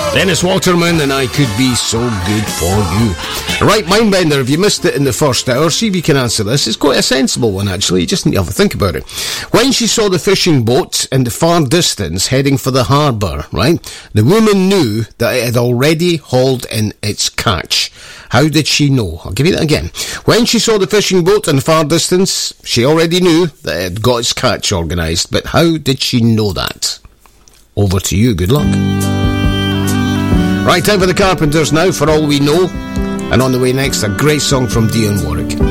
Dennis Waterman and I Could Be So Good For You. Right, Mindbender, if you missed it in the first hour, see if you can answer this. It's quite a sensible one, actually. You just need to have a think about it. When she saw the fishing boat in the far distance heading for the harbour, right, the woman knew that it had already hauled in its catch. How did she know? I'll give you that again. When she saw the fishing boat in the far distance, she already knew that it had got its catch organised. But how did she know that? Over to you. Good luck. Right, time for the Carpenters now, For All We Know. And on the way next, a great song from Dionne Warwick.